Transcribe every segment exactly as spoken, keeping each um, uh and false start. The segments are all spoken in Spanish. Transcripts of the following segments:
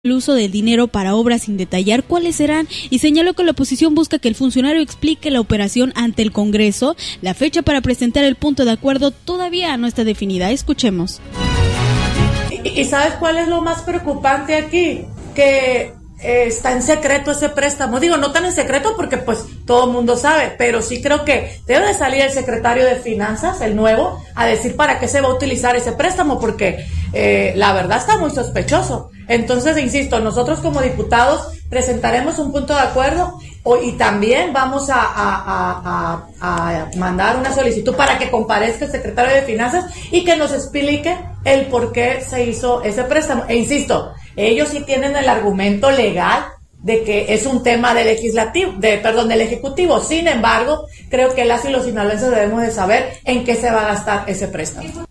el uso del dinero para obras sin detallar cuáles serán y señaló que la oposición busca que el funcionario explique la operación ante el Congreso. La fecha para presentar el punto de acuerdo todavía no está definida. Escuchemos. ¿Y sabes cuál es lo más preocupante aquí? Que eh, está en secreto ese préstamo. Digo, no tan en secreto porque pues todo el mundo sabe, pero sí creo que debe de salir el secretario de Finanzas, el nuevo, a decir para qué se va a utilizar ese préstamo, porque eh, la verdad está muy sospechoso. Entonces, insisto, nosotros como diputados presentaremos un punto de acuerdo y también vamos a, a, a, a mandar una solicitud para que comparezca el secretario de Finanzas y que nos explique el por qué se hizo ese préstamo. E insisto, ellos sí tienen el argumento legal de que es un tema del legislativo, de, perdón, del ejecutivo. Sin embargo, creo que las y los sinaloenses debemos de saber en qué se va a gastar ese préstamo.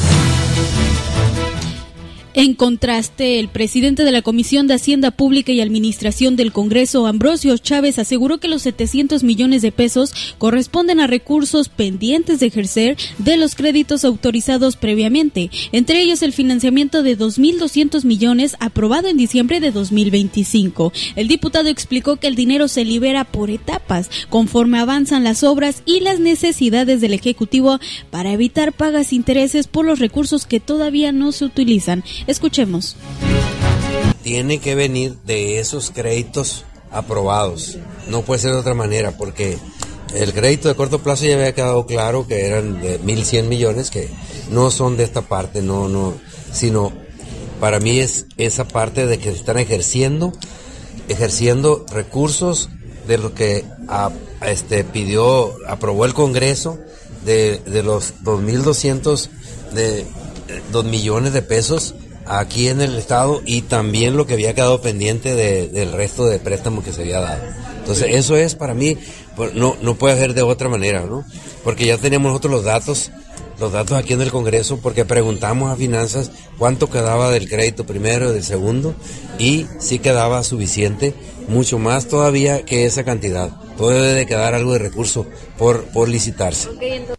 En contraste, el presidente de la Comisión de Hacienda Pública y Administración del Congreso, Ambrosio Chávez, aseguró que los setecientos millones de pesos corresponden a recursos pendientes de ejercer de los créditos autorizados previamente, entre ellos el financiamiento de dos mil doscientos millones aprobado en diciembre de dos mil veinticinco. El diputado explicó que el dinero se libera por etapas, conforme avanzan las obras y las necesidades del Ejecutivo para evitar pagas e intereses por los recursos que todavía no se utilizan. Escuchemos. Tiene que venir de esos créditos aprobados. No puede ser de otra manera, porque el crédito de corto plazo ya había quedado claro que eran de mil cien millones, que no son de esta parte, no, no, sino para mí es esa parte de que están ejerciendo, ejerciendo recursos de lo que a, a este pidió, aprobó el Congreso, de, de los dos mil doscientos de dos millones de pesos aquí en el estado, y también lo que había quedado pendiente de, del resto de préstamos que se había dado. Entonces eso es para mí, no, no puede ser de otra manera, ¿no? Porque ya tenemos nosotros los datos, los datos aquí en el Congreso, porque preguntamos a Finanzas cuánto quedaba del crédito primero y del segundo, y sí quedaba suficiente, mucho más todavía que esa cantidad. Todavía debe de quedar algo de recurso por, por licitarse. Okay, entonces...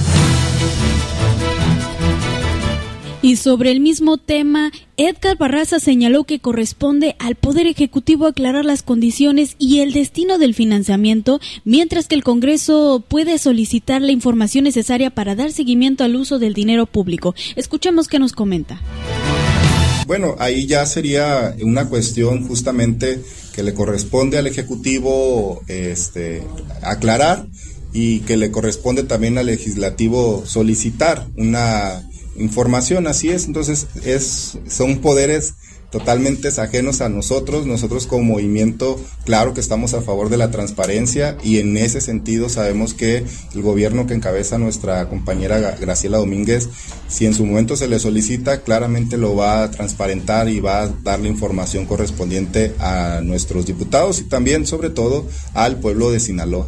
Y sobre el mismo tema, Edgar Barraza señaló que corresponde al Poder Ejecutivo aclarar las condiciones y el destino del financiamiento, mientras que el Congreso puede solicitar la información necesaria para dar seguimiento al uso del dinero público. Escuchemos qué nos comenta. Bueno, ahí ya sería una cuestión justamente que le corresponde al Ejecutivo este, aclarar, y que le corresponde también al Legislativo solicitar una información, así es. Entonces es son poderes totalmente ajenos a nosotros. Nosotros como movimiento, claro que estamos a favor de la transparencia, y en ese sentido sabemos que el gobierno que encabeza nuestra compañera Graciela Domínguez, si en su momento se le solicita, claramente lo va a transparentar y va a dar la información correspondiente a nuestros diputados y también sobre todo al pueblo de Sinaloa.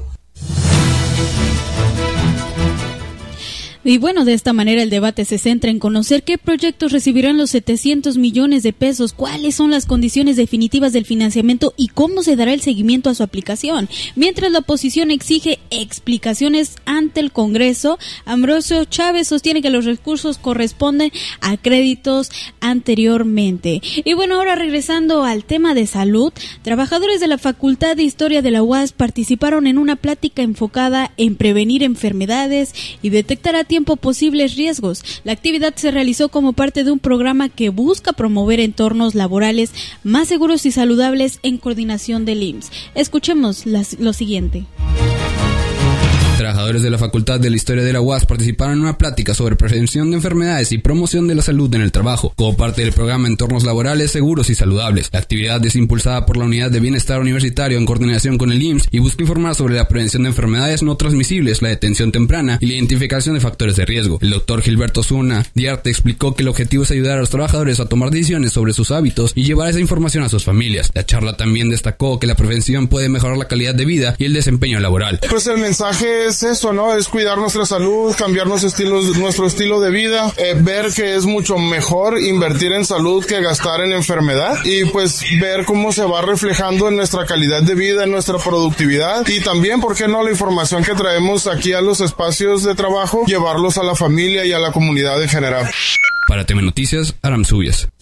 Y bueno, de esta manera el debate se centra en conocer qué proyectos recibirán los setecientos millones de pesos, cuáles son las condiciones definitivas del financiamiento y cómo se dará el seguimiento a su aplicación. Mientras la oposición exige explicaciones ante el Congreso, Ambrosio Chávez sostiene que los recursos corresponden a créditos anteriormente. Y bueno, ahora regresando al tema de salud, trabajadores de la Facultad de Historia de la U A S participaron en una plática enfocada en prevenir enfermedades y detectar a tiempo posibles riesgos. La actividad se realizó como parte de un programa que busca promover entornos laborales más seguros y saludables en coordinación del I M S S. Escuchemos las, lo siguiente. Trabajadores de la Facultad de la Historia de la U A S participaron en una plática sobre prevención de enfermedades y promoción de la salud en el trabajo, como parte del programa Entornos Laborales Seguros y Saludables. La actividad es impulsada por la Unidad de Bienestar Universitario en coordinación con el I M S S y busca informar sobre la prevención de enfermedades no transmisibles, la detención temprana y la identificación de factores de riesgo. El doctor Gilberto Zuna Diarte explicó que el objetivo es ayudar a los trabajadores a tomar decisiones sobre sus hábitos y llevar esa información a sus familias. La charla también destacó que la prevención puede mejorar la calidad de vida y el desempeño laboral. Pues el mensaje es eso, ¿no? Es cuidar nuestra salud, cambiar nuestro estilo, nuestro estilo de vida, eh, ver que es mucho mejor invertir en salud que gastar en enfermedad, y pues ver cómo se va reflejando en nuestra calidad de vida, en nuestra productividad, y también, ¿por qué no?, la información que traemos aquí a los espacios de trabajo, llevarlos a la familia y a la comunidad en general. Para T V Noticias, Aram Subias.